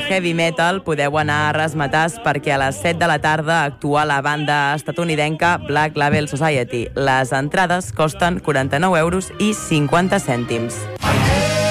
heavy metal, podeu anar a Razzmatazz perquè a les 7 de la tarda actua la banda estatunidenca Black Label Society. Les entrades costen 49 € i 50 cèntims.